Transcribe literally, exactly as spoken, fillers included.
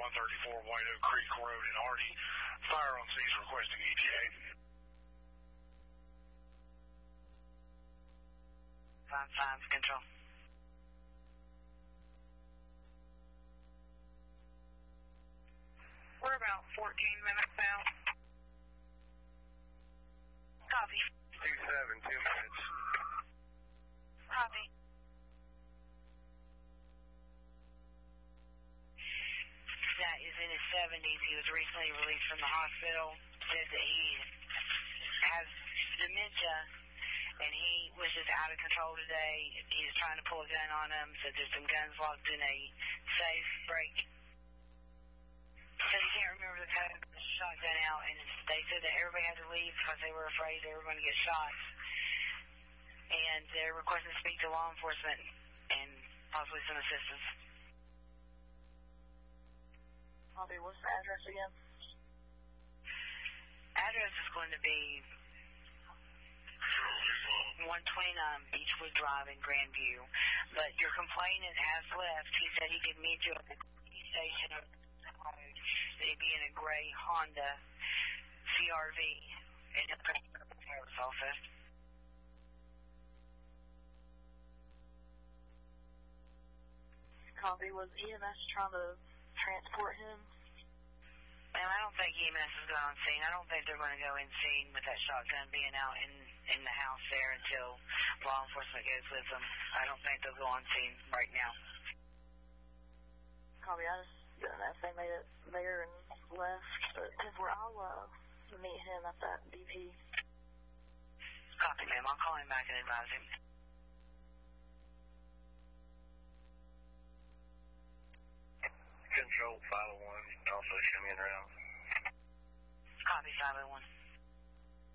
one thirty-four White Oak Creek Road in Hardy. Fire on scene is requesting E T A. Five five, control. We're about fourteen minutes out. Copy. two seven, two minutes. Copy. That is in his seventies. He was recently released from the hospital. Said that he has dementia, and he was just out of control today. He was trying to pull a gun on him. Said there's some guns locked in a safe break. Said he can't remember the code. The shotgun out, and they said that everybody had to leave because they were afraid they were going to get shot. And they're requesting to speak to law enforcement and possibly some assistance. Bobby, what's the address again? Address is going to be one twenty-nine Beechwood Drive in Grandview. But your complainant has left. He said he could meet you at the station of they'd be in a gray Honda C R V in the sheriff's office. Copy. Was E M S trying to transport him? Ma'am, I don't think E M S is going on scene. I don't think they're going to go in scene with that shotgun being out in, in the house there until law enforcement goes with them. I don't think they'll go on scene right now. Copy. I just didn't know if they made it there and left. But where I'll uh, meet him at that B P. Copy, ma'am. I'll call him back and advise him. Control five oh one. Also show me in around. Copy five oh one.